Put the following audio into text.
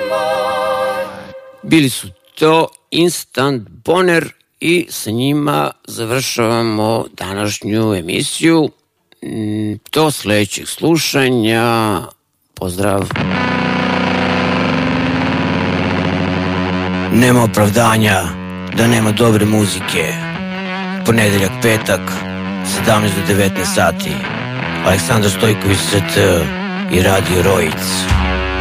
Bili su to Instant Boner i sa njima završavamo današnju emisiju. Do sledećeg slušanja. Pozdrav. Nema opravdanja da nema dobre muzike. Ponedeljak, petak, 17 do 19 sati. Aleksandar Stojković ST i Radio Rojic.